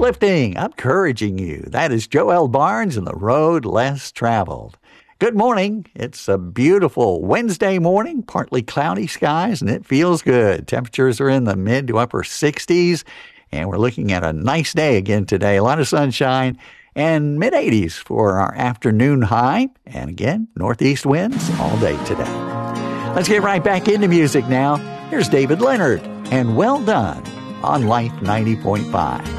uplifting, encouraging you. That is Joel Barnes and The Road Less Traveled. Good morning. It's a beautiful Wednesday morning, partly cloudy skies, and it feels good. Temperatures are in the mid to upper 60s, and we're looking at a nice day again today. A lot of sunshine and mid-80s for our afternoon high. And again, northeast winds all day today. Let's get right back into music now. Here's David Leonard and Well Done on Life 90.5.